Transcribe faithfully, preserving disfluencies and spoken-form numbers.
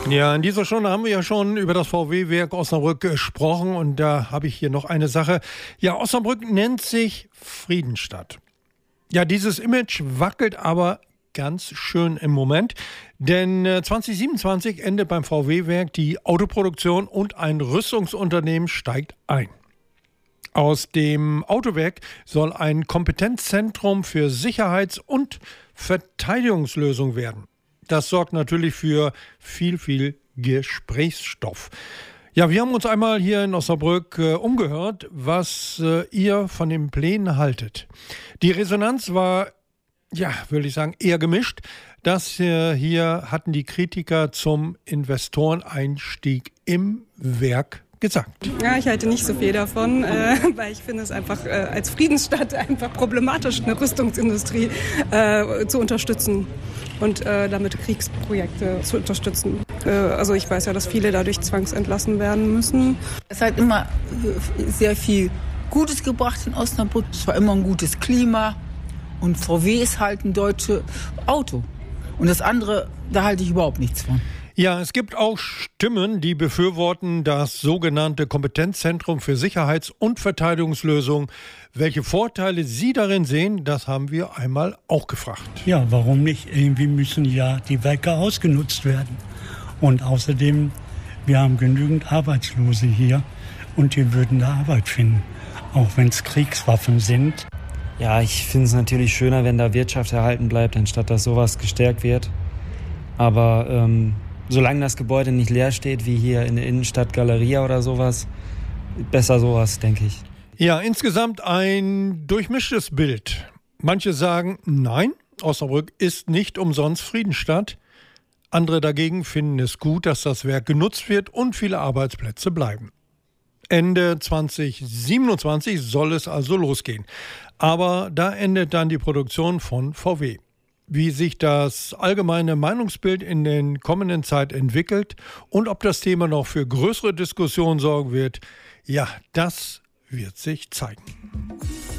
Ja, in dieser Stunde haben wir ja schon über das V W-Werk Osnabrück gesprochen und da habe ich hier noch eine Sache. Ja, Osnabrück nennt sich Friedensstadt. Ja, dieses Image wackelt aber ganz schön im Moment, denn zwanzig siebenundzwanzig endet beim V W-Werk die Autoproduktion und ein Rüstungsunternehmen steigt ein. Aus dem Autowerk soll ein Kompetenzzentrum für Sicherheits- und Verteidigungslösungen werden. Das sorgt natürlich für viel, viel Gesprächsstoff. Ja, wir haben uns einmal hier in Osnabrück äh, umgehört, was äh, ihr von den Plänen haltet. Die Resonanz war, ja, würde ich sagen, eher gemischt. Das äh, hier hatten die Kritiker zum Investoreneinstieg im Werk gesagt. Ja, ich halte nicht so viel davon, äh, weil ich finde es einfach äh, als Friedensstadt einfach problematisch, eine Rüstungsindustrie äh, zu unterstützen und äh, damit Kriegsprojekte zu unterstützen. Äh, also ich weiß ja, dass viele dadurch zwangsentlassen werden müssen. Es hat immer sehr viel Gutes gebracht in Osnabrück. Es war immer ein gutes Klima und V W ist halt ein deutsches Auto. Und das andere, da halte ich überhaupt nichts von. Ja, es gibt auch Stimmen, die befürworten das sogenannte Kompetenzzentrum für Sicherheits- und Verteidigungslösungen. Welche Vorteile Sie darin sehen, das haben wir einmal auch gefragt. Ja, warum nicht? Irgendwie müssen ja die Werke ausgenutzt werden. Und außerdem, wir haben genügend Arbeitslose hier und die würden da Arbeit finden, auch wenn es Kriegswaffen sind. Ja, ich finde es natürlich schöner, wenn da Wirtschaft erhalten bleibt, anstatt dass sowas gestärkt wird. Aber ähm, solange das Gebäude nicht leer steht, wie hier in der Innenstadt Galeria oder sowas, besser sowas, denke ich. Ja, insgesamt ein durchmischtes Bild. Manche sagen, nein, Osnabrück ist nicht umsonst Friedensstadt. Andere dagegen finden es gut, dass das Werk genutzt wird und viele Arbeitsplätze bleiben. Ende zwanzig siebenundzwanzig soll es also losgehen. Aber da endet dann die Produktion von V W. Wie sich das allgemeine Meinungsbild in den kommenden Zeit entwickelt und ob das Thema noch für größere Diskussionen sorgen wird, ja, das wird sich zeigen.